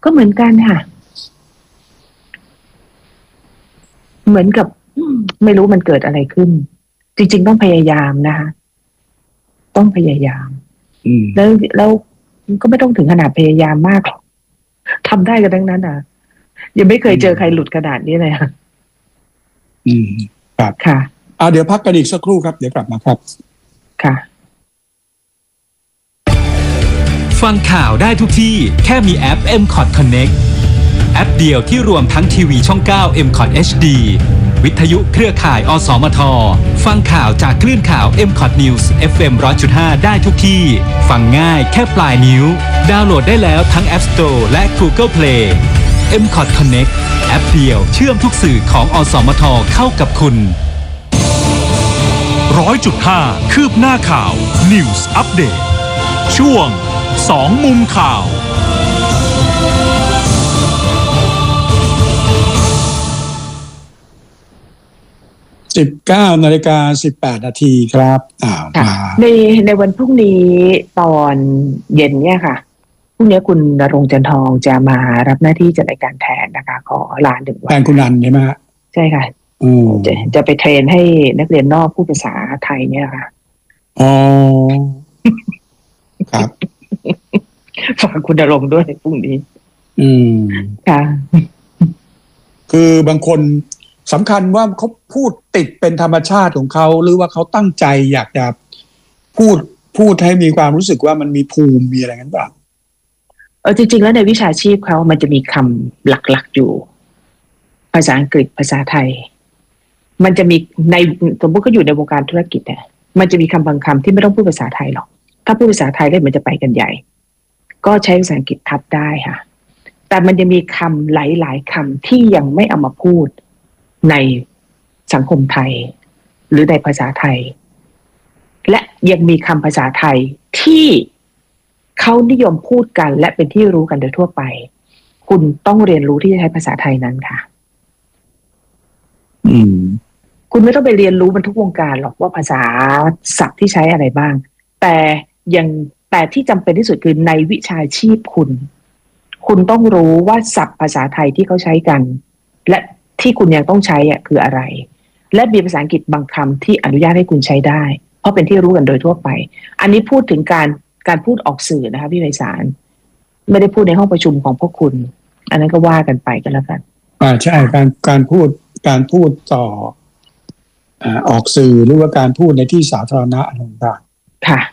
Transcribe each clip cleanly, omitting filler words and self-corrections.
ก็เหมือนกันค่ะเหมือนกับไม่รู้มันเกิดอะไรขึ้นจริงๆต้องพยายามนะคะต้องพยายามแล้วก็ไม่ต้องถึงขนาดพยายามมากหรอกทำได้กันทั้งนั้นยังไม่เคยเจอใครหลุดขนาดนี้เลยค่ะครับค่ะเดี๋ยวพักกันอีกสักครู่ครับเดี๋ยวกลับมาครับค่ะฟังข่าวได้ทุกที่แค่มีแอป MCOT Connect แอปเดียวที่รวมทั้งทีวีช่อง 9 MCOT HD วิทยุเครือข่ายอสมทฟังข่าวจากคลื่นข่าว MCOT News FM 100.5 ได้ทุกที่ฟังง่ายแค่ปลายนิ้วดาวน์โหลดได้แล้วทั้ง App Store และ Google Play MCOT Connect แอปเดียวเชื่อมทุกสื่อของอสมทเข้ากับคุณ 100.5 คืบหน้าข่าว News Update ช่วง2มุมข่าว 19:18 น.ครับในวันพรุ่งนี้ตอนเย็นเนี่ยค่ะพรุ่งนี้คุณณรงค์ จันทองจะมารับหน้าที่จัดรายการแทนนะคะขอลา1 วันแทนคุณนันใช่ไหมฮะใช่ค่ะจะไปเทรนให้นักเรียนนอกพูดภาษาไทยเนี่ยค่ะครับฝากคุณณรงค์ด้วยพรุ่งนี้ค่ะคือบางคนสำคัญว่าเขาพูดติดเป็นธรรมชาติของเขาหรือว่าเขาตั้งใจอยากจะพูดให้มีความรู้สึกว่ามันมีภูมิมีอะไรกันบ้างจริงๆแล้วในวิชาชีพเขามันจะมีคำหลักๆอยู่ภาษาอังกฤษภาษาไทยมันจะมีในสมมติเขาอยู่ในวงการธุรกิจเนี่ยมันจะมีคำบางคำที่ไม่ต้องพูดภาษาไทยหรอกถ้าพูดภาษาไทยได้มันจะไปกันใหญ่ก็ใช้ภาษาอังกฤษทับได้ค่ะแต่มันจะมีคำหลายๆคำที่ยังไม่เอามาพูดในสังคมไทยหรือในภาษาไทยและยังมีคำภาษาไทยที่เขานิยมพูดกันและเป็นที่รู้กันโดยทั่วไปคุณต้องเรียนรู้ที่จะใช้ภาษาไทยนั้นค่ะคุณไม่ต้องไปเรียนรู้มันทุกวงการหรอกว่าภาษาศัพท์ที่ใช้อะไรบ้างแต่ที่จำเป็นที่สุดคือในวิชาชีพคุณต้องรู้ว่าศัพท์ภาษาไทยที่เขาใช้กันและที่คุณยังต้องใช้คืออะไรและมีภาษาอังกฤษบางคำที่อนุญาตให้คุณใช้ได้เพราะเป็นที่รู้กันโดยทั่วไปอันนี้พูดถึงการพูดออกสื่อนะคะพี่ไพศาลไม่ได้พูดในห้องประชุมของพวกคุณอันนั้นก็ว่ากันไปกันแล้วกันใช่การพูดต่อออกสื่อหรือว่าการพูดในที่สาธารณะอะไรต่างๆค่ะ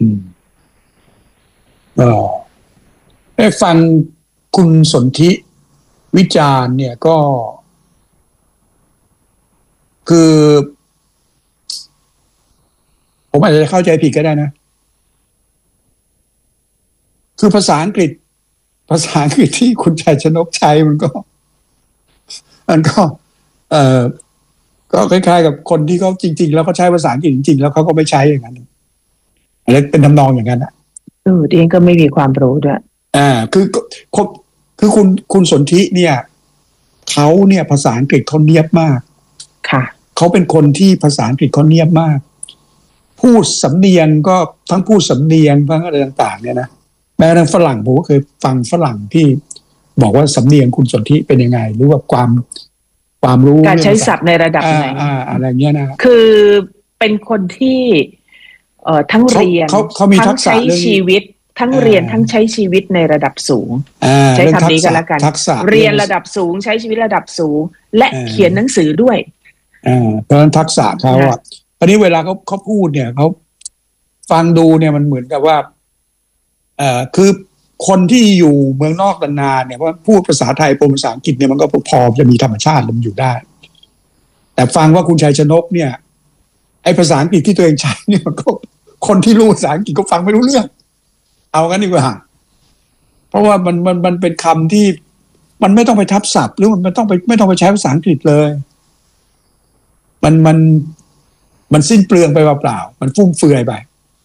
ได้ฟังคุณสนธิวิจารณ์เนี่ยก็คือผมอาจจะเข้าใจผิดก็ได้นะคือภาษาอังกฤษที่คุณชัยชนกใช้มันก็ก็คล้ายๆกับคนที่เขาจริงๆแล้วเขาใช้ภาษาอังกฤษจริงๆแล้วเขาก็ไม่ใช้อย่างนั้นอะไรเป็นทำนองอย่างนั้นดิฉันก็ไม่มีความรู้ด้วยคือคุณสนธิเนี่ยเขาเนี่ยภาษาอังกฤษเขาเนียบมากค่ะเขาเป็นคนที่ภาษาอังกฤษเขาเนียบมากพูดสำเนียงก็ทั้งพูดสำเนียงทั้งอะไรต่างๆเนี่ยนะแม้กระทั่งฝรั่งผมก็เคยฟังฝรั่งที่บอกว่าสำเนียงคุณสนธิเป็นยังไงหรือว่าความรู้การใช้ศัพท์ในระดับไหนอะไรเงี้ยนะคือเป็นคนที่ทั้งเรียนทั้งใช้ชีวิตทั้งเรียนทั้งใช้ชีวิตในระดับสูงใช้คำนี้กันแล้วกันเรียนระดับสูงใช้ชีวิตระดับสูงและเขียนหนังสือด้วยเพราะฉะนั้นทักษะเขาตอนนี้เวลาเขาพูดเนี่ยเขาฟังดูเนี่ยมันเหมือนกับว่าคือคนที่อยู่เมืองนอกนานๆเนี่ยว่าพูดภาษาไทยปนภาษาอังกฤษเนี่ยมันก็พอจะมีธรรมชาติมันอยู่ได้แต่ฟังว่าคุณชัยชนกเนี่ยไอ้ภาษาอังกฤษที่ตัวเองใช้เนี่ยมันก็คนที่รู้ภาษาอังกฤษก็ฟังไม่รู้เรื่องเอากันดีกว่าเพราะว่ามันเป็นคำที่มันไม่ต้องไปทับศัพท์หรือมันไม่ต้องไปใช้ภาษาอังกฤษเลยมันสิ้นเปลืองไปเปล่าๆมันฟุ่มเฟือยไป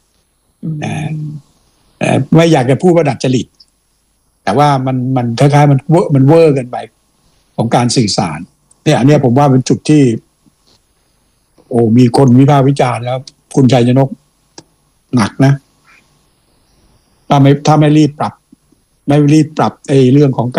ไม่อยากจะพูดว่าดัดจริตแต่ว่ามันคล้ายๆมันเวอร์กันไปของการสื่อสารเนี่ยอันนี้ผมว่าเป็นจุดที่มีคนวิพากษ์วิจารณ์แล้วคุณชัยชนกหนักนะถ้าไม่รีบปรับไอ้เรื่องของ